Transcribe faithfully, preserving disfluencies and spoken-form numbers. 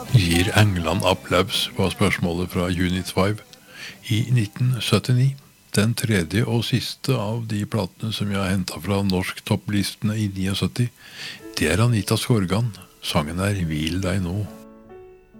gir England applaus på spørsmålet fra Unit fem i nitten syttini. Den tredje og siste av de platene som jeg har hentet fra norsk topplistene i syttini. Det er Anita Skorgan. Sangen er Hvil deg nå.